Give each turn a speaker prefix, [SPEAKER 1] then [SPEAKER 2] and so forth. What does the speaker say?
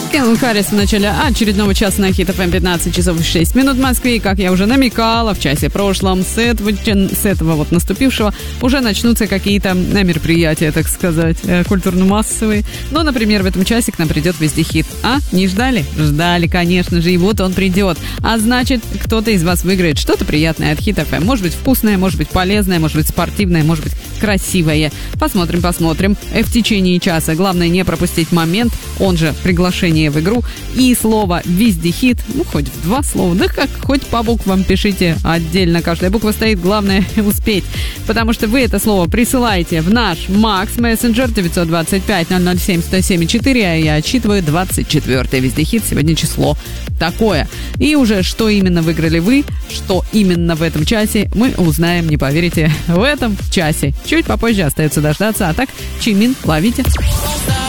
[SPEAKER 1] Кэлвин Харрис в начале очередного часа на Хит FM 15 часов 6 минут в Москве. И, как я уже намекала, в часе прошлом с этого вот наступившего уже начнутся какие-то мероприятия, так сказать, культурно-массовые. Ну, например, в этом часе к нам придет Везде Хит. А? Не ждали? Ждали, конечно же, и вот он придет. А значит, кто-то из вас выиграет что-то приятное от Хит FM. Может быть, вкусное, может быть, полезное, может быть, спортивное, может быть, красивое. Посмотрим. В течение часа главное не пропустить момент, он же приглашение в игру, и слово «Везде Хит», ну, хоть в 2 слова, да как, хоть по буквам пишите отдельно, каждая буква стоит, главное успеть, потому что вы это слово присылаете в наш Макс Мессенджер 925-007-107-4, а я отчитываю 24-е Везде Хит, сегодня число такое. И уже что именно выиграли вы, что именно в этом часе, мы узнаем, не поверите, в этом часе. Чуть попозже остается дождаться, а так, Чимин, ловите.